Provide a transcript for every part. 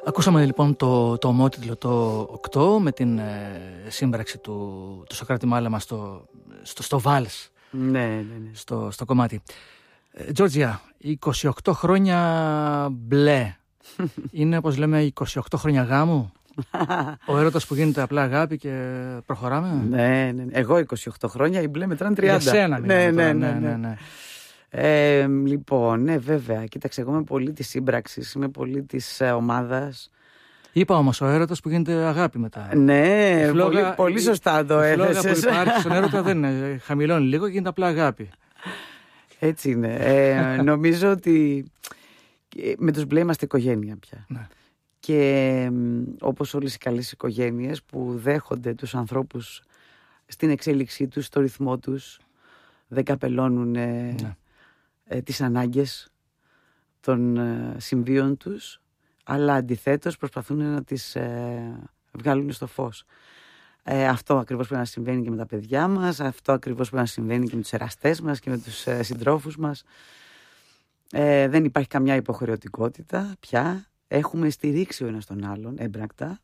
Ακούσαμε λοιπόν το ομότιτλο το 8 με την σύμπραξη του Σωκράτη Μάλαμα στο βάλς, ναι. στο κομμάτι. Τζόρτζια, 28 χρόνια μπλε είναι, όπως λέμε, 28 χρόνια γάμου. Ο έρωτας που γίνεται απλά αγάπη και προχωράμε. Ναι. Εγώ 28 χρόνια, η μπλε μετράνε 30. Για σένα Ναι. Λοιπόν, ναι, βέβαια. Κοίταξε, εγώ είμαι πολύ της σύμπραξης, είμαι πολύ της ομάδας. Είπα όμως, ο έρωτας που γίνεται αγάπη μετά. Ναι, πολύ σωστά το έθεσες. Η φλόγα που υπάρχει στον έρωτα δεν είναι, χαμηλώνει λίγο και γίνεται απλά αγάπη. Έτσι είναι. Νομίζω ότι με τους μπλε είμαστε οικογένεια πια. Ναι. Και όπως όλες οι καλές οικογένειες που δέχονται τους ανθρώπους στην εξέλιξή τους, στο ρυθμό τους, δεν καπελώνουν τις ανάγκες των συμβίων τους, αλλά αντιθέτως προσπαθούν να τις βγάλουν στο φως. Αυτό ακριβώς πρέπει να συμβαίνει και με τα παιδιά μας, αυτό ακριβώς πρέπει να συμβαίνει και με τους εραστές μας και με τους συντρόφους μας. Δεν υπάρχει καμιά υποχρεωτικότητα πια. Έχουμε στηρίξει ο ένας τον άλλον έμπρακτα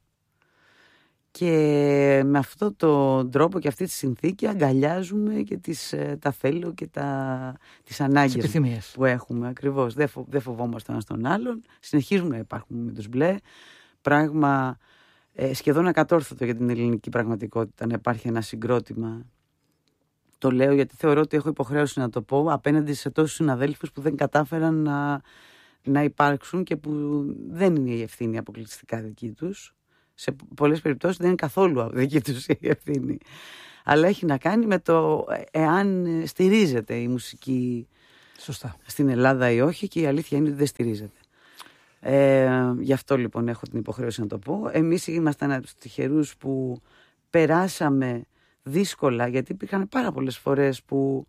και με αυτόν τον τρόπο και αυτή τη συνθήκη αγκαλιάζουμε και τα θέλω και τις ανάγκες που έχουμε. Ακριβώς. Δεν φοβόμαστε ένας τον άλλον. Συνεχίζουμε να υπάρχουμε με τους μπλε. Πράγμα σχεδόν ακατόρθωτο για την ελληνική πραγματικότητα να υπάρχει ένα συγκρότημα. Το λέω γιατί θεωρώ ότι έχω υποχρέωση να το πω απέναντι σε τόσους συναδέλφους που δεν κατάφεραν να υπάρξουν και που δεν είναι η ευθύνη αποκλειστικά δική τους. Σε πολλές περιπτώσεις δεν είναι καθόλου δική τους η ευθύνη. Αλλά έχει να κάνει με το εάν στηρίζεται η μουσική σωστά στην Ελλάδα ή όχι, και η αλήθεια είναι ότι δεν στηρίζεται. Γι' αυτό λοιπόν έχω την υποχρέωση να το πω. Εμείς ήμασταν από τους τυχερούς που περάσαμε δύσκολα, γιατί υπήρχαν πάρα πολλές φορές που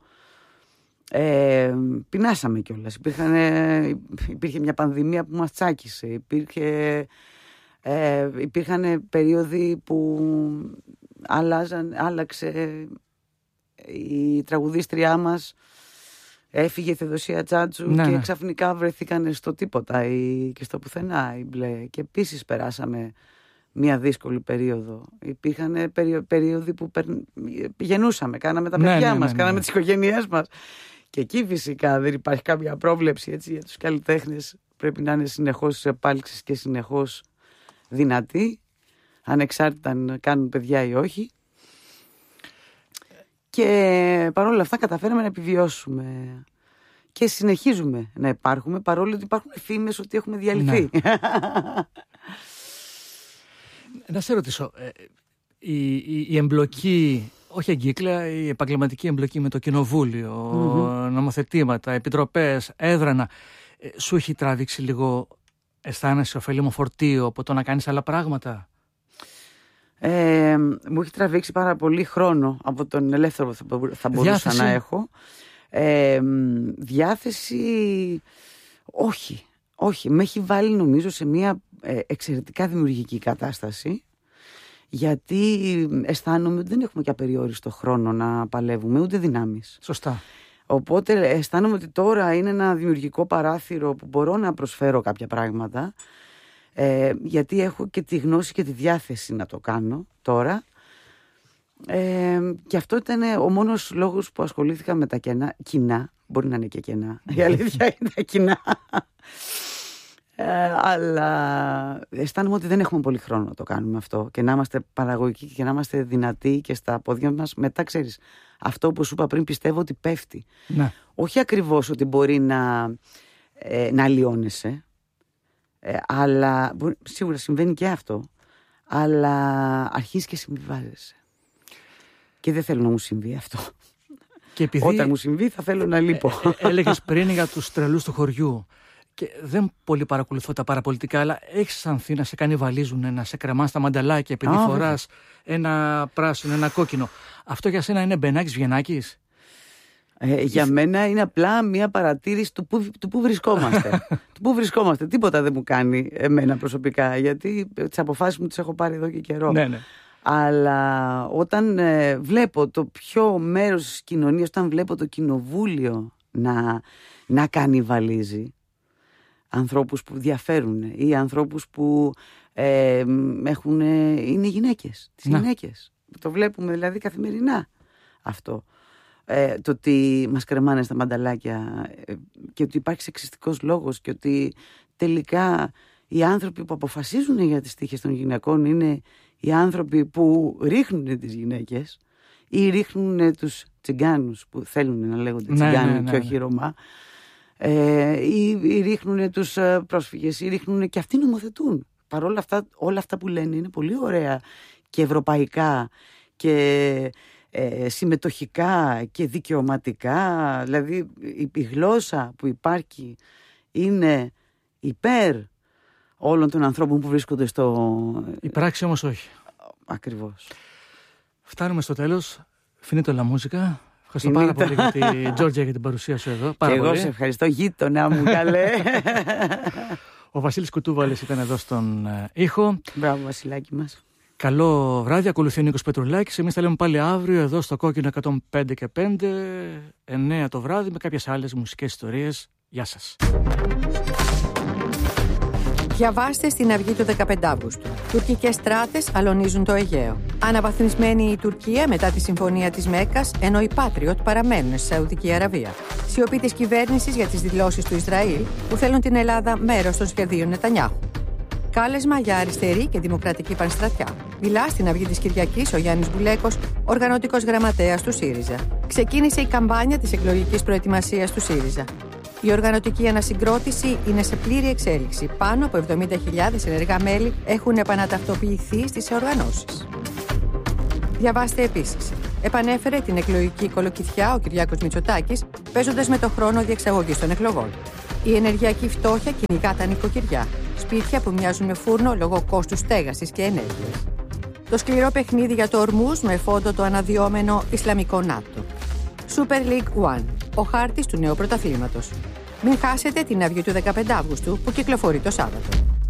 πεινάσαμε κιόλας. Υπήρχε μια πανδημία που μας τσάκισε. Υπήρχαν περίοδοι που άλλαξε η τραγουδίστριά μας, έφυγε η Θεοδοσία Τσάτσου και ξαφνικά βρεθήκαν στο τίποτα και στο πουθενά οι μπλε. Και επίσης περάσαμε μια δύσκολη περίοδο. Υπήρχαν περίοδοι που γεννούσαμε, κάναμε τα παιδιά μας, κάναμε τις οικογένειές μας. Και εκεί φυσικά δεν υπάρχει κάποια πρόβλεψη, έτσι, για τους καλλιτέχνες. Πρέπει να είναι συνεχώς σε επάλξεις και συνεχώς δυνατοί, ανεξάρτητα αν κάνουν παιδιά ή όχι. Και παρόλα αυτά καταφέραμε να επιβιώσουμε. Και συνεχίζουμε να υπάρχουμε, παρόλο ότι υπάρχουν φήμες ότι έχουμε διαλυθεί. Να σε ρωτήσω, η εμπλοκή, όχι εγκύκλια, η επαγγελματική εμπλοκή με το κοινοβούλιο, νομοθετήματα, επιτροπές, έδρανα, σου έχει τραβήξει λίγο, αισθάνεσαι ωφέλιμο φορτίο από το να κάνεις άλλα πράγματα? Μου έχει τραβήξει πάρα πολύ χρόνο από τον ελεύθερο που θα μπορούσα να έχω. Διάθεση, όχι. Με έχει βάλει νομίζω σε μια εξαιρετικά δημιουργική κατάσταση, γιατί αισθάνομαι ότι δεν έχουμε και απεριόριστο χρόνο να παλεύουμε, ούτε δυνάμεις. Σωστά. Οπότε αισθάνομαι ότι τώρα είναι ένα δημιουργικό παράθυρο που μπορώ να προσφέρω κάποια πράγματα, γιατί έχω και τη γνώση και τη διάθεση να το κάνω τώρα. Και αυτό ήταν ο μόνος λόγος που ασχολήθηκα με τα κοινά. Μπορεί να είναι και κενά, η αλήθεια είναι τα κοινά. Αλλά αισθάνομαι ότι δεν έχουμε πολύ χρόνο να το κάνουμε αυτό, και να είμαστε παραγωγικοί και να είμαστε δυνατοί και στα πόδια μας. Μετά, ξέρεις, αυτό που σου είπα πριν, πιστεύω ότι πέφτει. Ναι. Όχι ακριβώς ότι μπορεί να αλλοιώνεσαι, αλλά σίγουρα συμβαίνει και αυτό, αλλά αρχίζεις και συμβιβάζεσαι. Και δεν θέλω να μου συμβεί αυτό. Και επειδή όταν μου συμβεί θα θέλω να λείπω. Έλεγες πριν για τους τρελούς του χωριού. Και δεν πολύ παρακολουθώ τα παραπολιτικά, αλλά έχεις αισθανθεί να σε κανιβαλίζουν, να σε κρεμάς τα μανταλάκια επειδή φοράς ένα πράσινο, ένα κόκκινο? Αυτό για σένα είναι Μπενάκης Βιεννάκης? Για μένα είναι απλά μια παρατήρηση του πού βρισκόμαστε. Του πού βρισκόμαστε. Τίποτα δεν μου κάνει εμένα προσωπικά, γιατί τις αποφάσεις μου τις έχω πάρει εδώ και καιρό. Ναι. Αλλά όταν βλέπω το πιο μέρος της κοινωνίας, όταν βλέπω το κοινοβούλιο να κανιβαλίζει, ανθρώπους που διαφέρουν ή ανθρώπους που είναι γυναίκες. Τις γυναίκες. Το βλέπουμε δηλαδή καθημερινά αυτό. Το ότι μας κρεμάνε στα μανταλάκια και ότι υπάρχει σεξιστικός λόγος και ότι τελικά οι άνθρωποι που αποφασίζουν για τις τύχες των γυναικών είναι οι άνθρωποι που ρίχνουν τις γυναίκες ή ρίχνουν τους τσιγκάνους που θέλουν να λέγονται τσιγκάνοι και όχι Ρωμά, ή ρίχνουν τους πρόσφυγες ή ρίχνουν, και αυτοί νομοθετούν. Παρόλα αυτά, όλα αυτά που λένε είναι πολύ ωραία και ευρωπαϊκά και συμμετοχικά και δικαιωματικά. Δηλαδή η γλώσσα που υπάρχει είναι υπέρ όλων των ανθρώπων που βρίσκονται στο... Η πράξη όμως όχι. Ακριβώς. Φτάνουμε στο τέλος. Finito la musica. Ευχαριστώ πάρα πολύ για την Τζόρτζια για την παρουσία σου εδώ. Και εγώ σε ευχαριστώ, γείτονά μου, καλέ. Ο Βασίλης Κουτούβαλης ήταν εδώ στον ήχο. Μπράβο, Βασιλάκι μας. Καλό βράδυ, ακολουθεί ο Νίκος Πετρουλάκης. Εμείς τα λέμε πάλι αύριο εδώ στο Κόκκινο 105 και 5, 9 το βράδυ, με κάποιες άλλες μουσικές ιστορίες. Γεια σας. Διαβάστε στην Αυγή του 15 Αύγουστου. Τουρκικές στράτες αλωνίζουν το Αιγαίο. Αναβαθμισμένη η Τουρκία μετά τη συμφωνία της Μέκκας, ενώ οι Patriot παραμένουν στη Σαουδική Αραβία. Σιωπή της κυβέρνησης για τις δηλώσεις του Ισραήλ που θέλουν την Ελλάδα μέρος των σχεδίων Νετανιάχου. Κάλεσμα για αριστερή και δημοκρατική πανστρατιά. Μιλά στην Αυγή της Κυριακής ο Γιάννης Μπουλέκος, οργανωτικός γραμματέας του ΣΥΡΙΖΑ. Ξεκίνησε η καμπάνια της εκλογικής προετοιμασίας του ΣΥΡΙΖΑ. Η οργανωτική ανασυγκρότηση είναι σε πλήρη εξέλιξη. Πάνω από 70.000 ενεργά μέλη έχουν επαναταυτοποιηθεί στις οργανώσεις. Διαβάστε επίσης. Επανέφερε την εκλογική κολοκυθιά ο Κυριάκος Μητσοτάκης, παίζοντας με το χρόνο διεξαγωγής των εκλογών. Η ενεργειακή φτώχεια κυνηγά τα νοικοκυριά. Σπίτια που μοιάζουν με φούρνο λόγω κόστους στέγασης και ενέργειας. Το σκληρό παιχνίδι για το Ορμούζ με φόντο το αναδυόμενο Ισλαμικό ΝΑΤΟ. Super League One. Ο χάρτης του νέου πρωταθλήματος. Μην χάσετε την Αυγή του 15 Αύγουστου που κυκλοφορεί το Σάββατο.